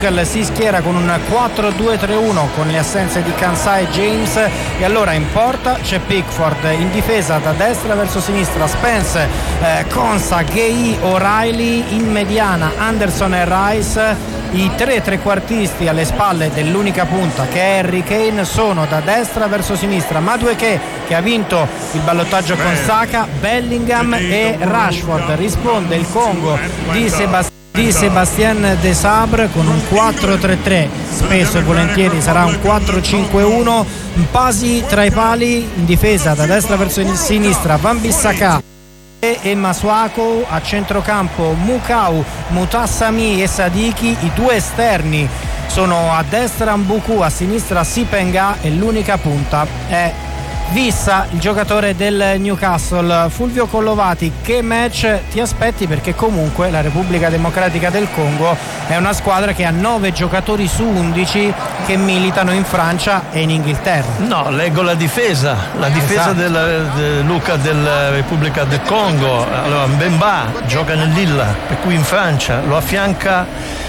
Si schiera con un 4-2-3-1 con le assenze di Kansai e James, e allora in porta c'è Pickford, in difesa da destra verso sinistra Spence, Konsa, Gay, O'Reilly, in mediana Anderson e Rice. I tre trequartisti alle spalle dell'unica punta che è Harry Kane sono da destra verso sinistra Madueke, che ha vinto il ballottaggio con Saka, Bellingham e Rashford. Risponde il Congo di Sébastien Desabre con un 4-3-3, spesso e volentieri sarà un 4-5-1. Mpasi tra i pali, in difesa da destra verso sinistra Wan-Bissaka e Masuaku, a centrocampo Mukau, Mutassami e Sadiki. I due esterni sono a destra Mbuku, a sinistra Sipenga, e l'unica punta è Vissa, il giocatore del Newcastle. Fulvio Collovati, che match ti aspetti? Perché comunque la Repubblica Democratica del Congo è una squadra che ha 9 giocatori su 11 che militano in Francia e in Inghilterra. No, leggo la difesa esatto. Luca della Repubblica del Congo. Allora Mbemba gioca nell'Illa, per cui in Francia lo affianca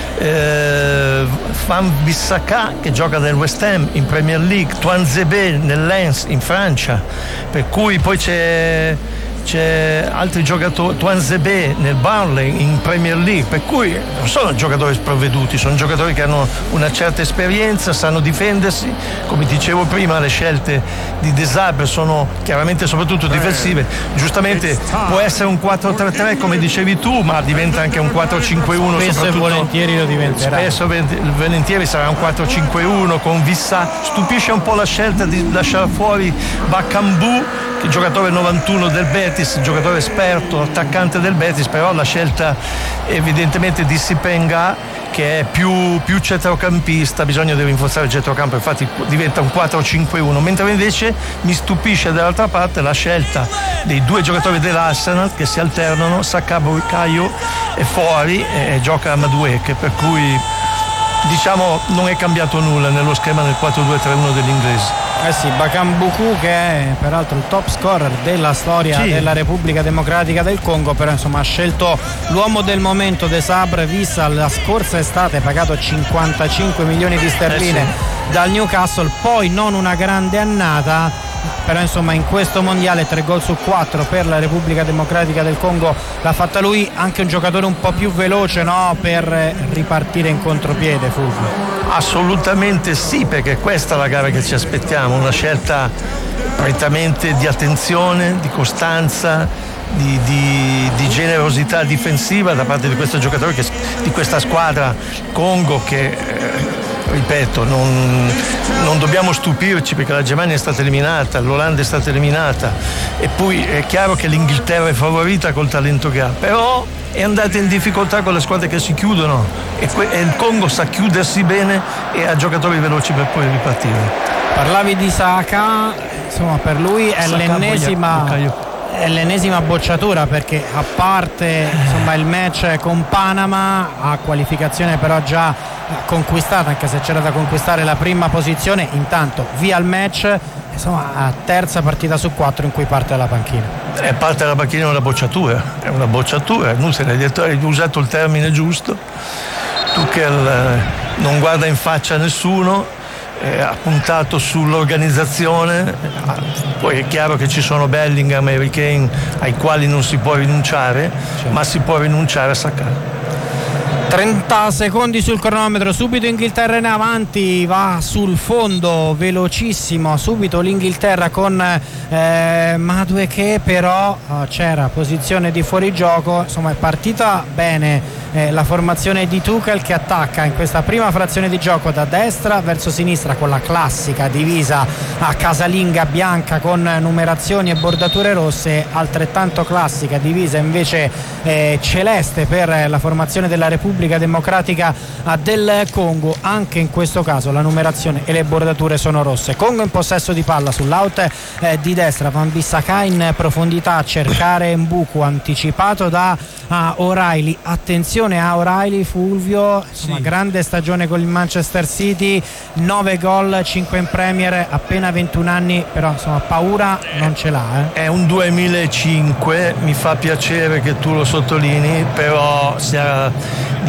Wan-Bissaka, che gioca nel West Ham in Premier League, Tuanzebe nel Lens in Francia, per cui poi c'è altri giocatori, Tuanzebe nel Burnley in Premier League, per cui non sono giocatori sprovveduti, sono giocatori che hanno una certa esperienza, sanno difendersi. Come dicevo prima, le scelte di Desabre sono chiaramente soprattutto difensive. Giustamente può essere un 4-3-3 come dicevi tu, ma diventa anche un 4-5-1. Spesso e volentieri lo diventerà. Spesso e volentieri sarà un 4-5-1 con Vissa. Stupisce un po' la scelta di lasciare fuori Bakambu, il giocatore 91 del Betis, giocatore esperto, attaccante del Betis, però la scelta evidentemente di Sipenga, che è più centrocampista, bisogna di rinforzare il centrocampo, infatti diventa un 4-5-1, mentre invece mi stupisce dall'altra parte la scelta dei due giocatori dell'Arsenal che si alternano, Saka Bukayo è fuori e gioca a Madueke, per cui diciamo non è cambiato nulla nello schema del 4-2-3-1 degli inglesi. Sì, Bakambuku, che è peraltro il top scorer della storia della Repubblica Democratica del Congo, però insomma ha scelto l'uomo del momento, Desabre. Vissa la scorsa estate pagato 55 milioni di sterline dal Newcastle, poi non una grande annata, però insomma in questo mondiale 3 gol su 4 per la Repubblica Democratica del Congo l'ha fatta lui. Anche un giocatore un po' più veloce, no, per ripartire in contropiede, Fulvio. Assolutamente sì, perché questa è la gara che ci aspettiamo, una scelta prettamente di attenzione, di costanza, di generosità difensiva da parte di questo giocatore, di questa squadra Congo che ripeto, non dobbiamo stupirci, perché la Germania è stata eliminata, l'Olanda è stata eliminata, e poi è chiaro che l'Inghilterra è favorita col talento che ha, però è andata in difficoltà con le squadre che si chiudono, e il Congo sa chiudersi bene e ha giocatori veloci per poi ripartire. Parlavi di Saka, insomma per lui è l'ennesima bocciatura, perché a parte insomma il match con Panama, a qualificazione però già conquistata, anche se c'era da conquistare la prima posizione, intanto via il match, insomma a terza partita su 4 in cui parte dalla panchina. Parte dalla panchina è una bocciatura, hai usato il termine giusto. Tuchel non guarda in faccia a nessuno, ha puntato sull'organizzazione, poi è chiaro che ci sono Bellingham e Harry Kane ai quali non si può rinunciare, ma si può rinunciare a Saka. 30 secondi sul cronometro, subito Inghilterra in avanti, va sul fondo velocissimo subito l'Inghilterra con Madueke, però c'era posizione di fuorigioco. Insomma è partita bene la formazione di Tuchel, che attacca in questa prima frazione di gioco da destra verso sinistra con la classica divisa a casalinga bianca con numerazioni e bordature rosse, altrettanto classica divisa invece celeste per la formazione della Repubblica Democratica del Congo. Anche in questo caso la numerazione e le bordature sono rosse. Congo in possesso di palla sull'out di destra, Wan-Bissaka in profondità a cercare Mbuku, anticipato da O'Reilly. Attenzione a O'Reilly, Fulvio, insomma, grande stagione con il Manchester City, 9 gol, 5 in Premier, appena 21 anni, però insomma paura non ce l'ha. È un 2005, mi fa piacere che tu lo sottolinei, però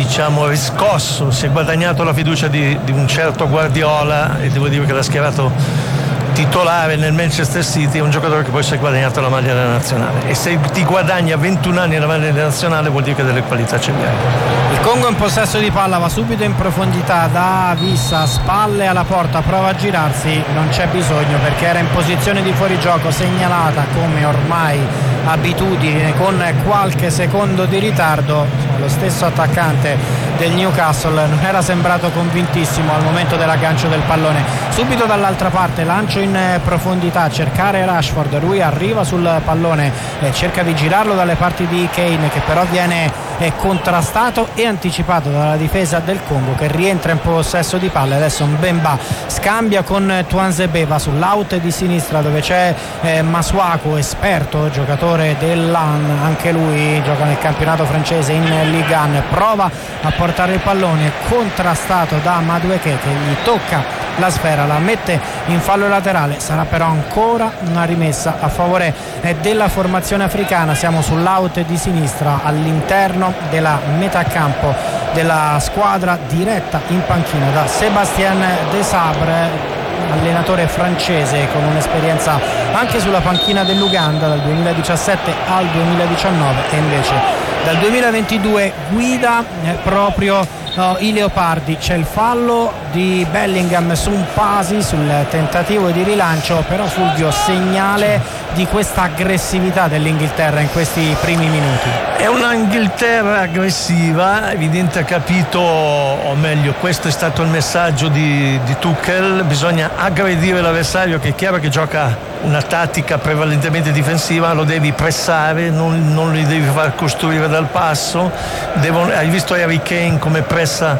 diciamo riscosso, si è guadagnato la fiducia di un certo Guardiola, e devo dire che l'ha schierato titolare nel Manchester City. È un giocatore che poi si è guadagnato la maglia della nazionale, e se ti guadagni a 21 anni la maglia della nazionale vuol dire che delle qualità ce le hai. Il Congo in possesso di palla, va subito in profondità da Vissa, spalle alla porta, prova a girarsi, non c'è bisogno perché era in posizione di fuorigioco segnalata come ormai abitudine, con qualche secondo di ritardo. Lo stesso attaccante del Newcastle non era sembrato convintissimo al momento dell'aggancio del pallone. Subito dall'altra parte lancio in profondità, cercare Rashford, lui arriva sul pallone e cerca di girarlo dalle parti di Kane, che però viene contrastato e anticipato dalla difesa del Congo, che rientra in possesso di palla. Adesso Mbemba scambia con Tuanzebe, va sull'out di sinistra dove c'è Masuaku, esperto giocatore dell'An, anche lui gioca nel campionato francese in Ligue 1, prova a portare il pallone, contrastato da Madueke che gli tocca la sfera, la mette in fallo laterale. Sarà però ancora una rimessa a favore della formazione africana. Siamo sull'out di sinistra all'interno della metà campo della squadra, diretta in panchina da Sébastien Desabre, allenatore francese con un'esperienza anche sulla panchina dell'Uganda dal 2017 al 2019, e invece dal 2022 guida proprio i Leopardi. C'è il fallo di Bellingham su un Pasi sul tentativo di rilancio, però Fulvio, segnale di questa aggressività dell'Inghilterra in questi primi minuti. È un'Inghilterra aggressiva, evidente, ha capito, o meglio questo è stato il messaggio di Tuchel: bisogna aggredire l'avversario, che è chiaro che gioca una tattica prevalentemente difensiva, lo devi pressare, non li devi far costruire dal passo. Hai visto Harry Kane come pressa,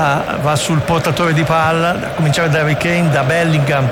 va sul portatore di palla, a cominciare da Harry Kane, da Bellingham,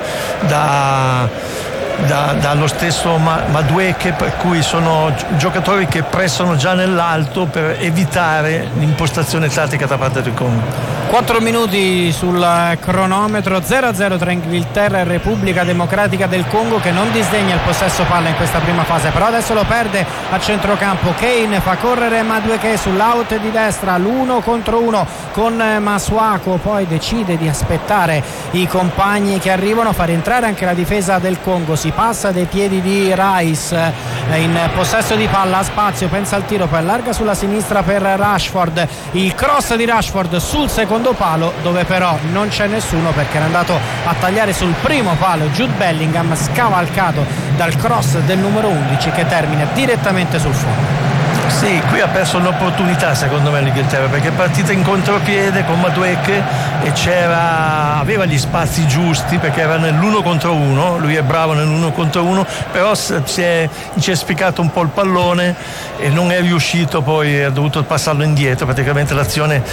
dallo stesso Madueke, per cui sono giocatori che pressano già nell'alto per evitare l'impostazione tattica da parte del Congo. 4 minuti sul cronometro, 0-0 tra Inghilterra e Repubblica Democratica del Congo, che non disdegna il possesso palla in questa prima fase, però adesso lo perde a centrocampo. Kane fa correre Madueke sull'out di destra, l'1 contro 1 con Masuaku, poi decide di aspettare i compagni che arrivano, fa rientrare anche la difesa del Congo. Si passa dai piedi di Rice, in possesso di palla, ha spazio, pensa al tiro, poi allarga sulla sinistra per Rashford, il cross di Rashford sul secondo palo, dove però non c'è nessuno perché era andato a tagliare sul primo palo Jude Bellingham, scavalcato dal cross del numero 11 che termina direttamente sul fondo. Sì, qui ha perso un'opportunità secondo me l'Inghilterra, perché è partita in contropiede con Madueke e aveva gli spazi giusti perché era nell'1 contro 1, lui è bravo nell'1 contro 1, però si è incespicato un po' il pallone e non è riuscito, poi ha dovuto passarlo indietro. Praticamente l'azione,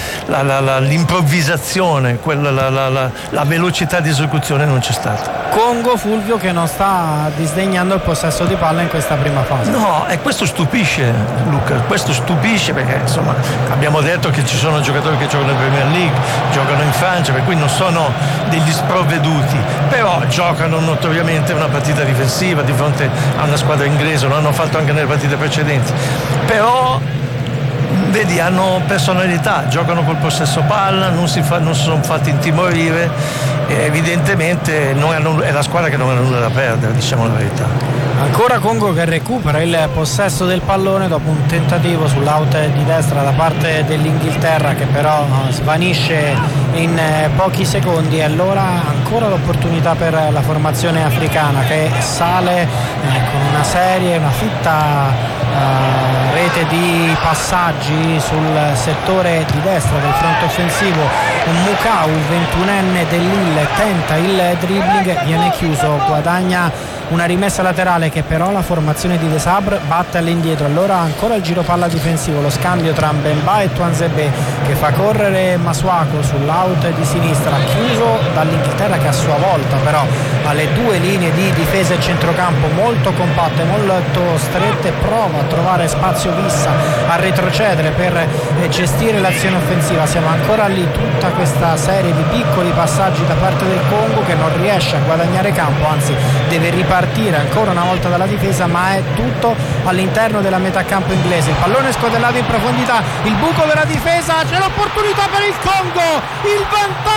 l'improvvisazione, la velocità di esecuzione non c'è stata. Congo, Fulvio, che non sta disdegnando il possesso di palla in questa prima fase. No, e questo stupisce, Luca, questo stupisce, perché insomma abbiamo detto che ci sono giocatori che giocano in Premier League, giocano in Francia, per cui non sono degli sprovveduti, però giocano notoriamente una partita difensiva di fronte a una squadra inglese, lo hanno fatto anche nelle partite precedenti, però vedi, hanno personalità, giocano col possesso palla, non si sono fatti intimorire, e evidentemente è la squadra che non ha nulla da perdere, diciamo la verità. Ancora Congo che recupera il possesso del pallone dopo un tentativo sull'out di destra da parte dell'Inghilterra, che però svanisce in pochi secondi, e allora ancora l'opportunità per la formazione africana che sale con una fitta rete di passaggi sul settore di destra del fronte offensivo. Mukau, 21enne dell'Ille, tenta il dribbling, viene chiuso, guadagna una rimessa laterale che però la formazione di De Sabre batte all'indietro. Allora ancora il giro palla difensivo, lo scambio tra Mbemba e Tuanzebe, che fa correre Masuaku sull'out di sinistra, chiuso dall'Inghilterra, che a sua volta però ha le due linee di difesa e centrocampo molto compatte, molto strette, prova a trovare spazio Vissa, a retrocedere per gestire l'azione offensiva. Siamo ancora lì, tutta questa serie di piccoli passaggi da parte del Congo, che non riesce a guadagnare campo, anzi deve ripartire ancora una volta dalla difesa, ma è tutto all'interno della metà campo inglese. Il pallone scodellato in profondità, il buco della difesa, l'opportunità per il Congo, il vantaggio